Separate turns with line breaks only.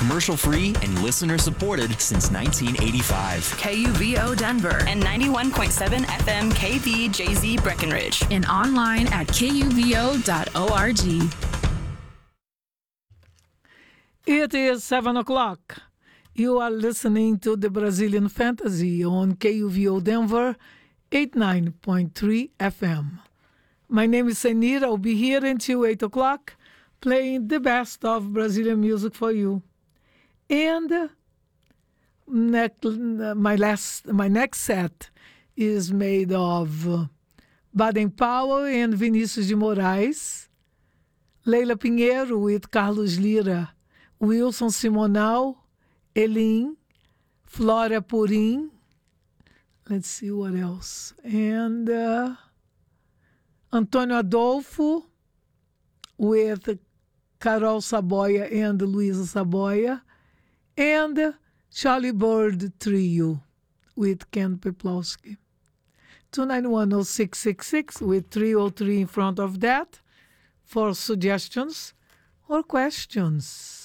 commercial-free and listener-supported since 1985.
KUVO Denver and 91.7 FM KVJZ Breckenridge.
And online at kuvo.org.
It is 7 o'clock. You are listening to the Brazilian Fantasy on KUVO Denver 89.3 FM. My name is Senir. I'll be here until 8 o'clock playing the best of Brazilian music for you. And my next set is made of Baden Powell and Vinícius de Moraes, Leila Pinheiro with Carlos Lira, Wilson Simonal, Elim, Flora Purim. Let's see what else. And Antônio Adolfo with Carol Saboia and Luísa Saboia. And Charlie Bird Trio with Ken Peplowski. 2910666 with 303 in front of that for suggestions or questions.